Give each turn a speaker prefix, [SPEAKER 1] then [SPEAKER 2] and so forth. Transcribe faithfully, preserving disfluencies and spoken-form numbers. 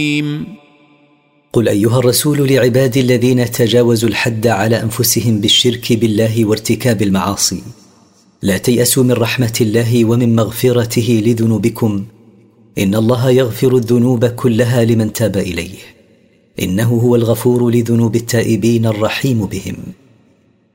[SPEAKER 1] قل أيها الرسول لعبادي الذين تجاوزوا الحد على أنفسهم بالشرك بالله وارتكاب المعاصي: لا تيأسوا من رحمة الله ومن مغفرته لذنوبكم، إن الله يغفر الذنوب كلها لمن تاب إليه، إنه هو الغفور لذنوب التائبين الرحيم بهم.